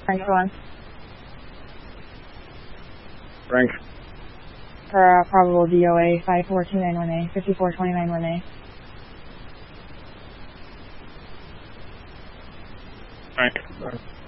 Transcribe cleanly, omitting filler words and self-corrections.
Frank, go on. Frank. For probable DOA 54291A, 54291A. Frank.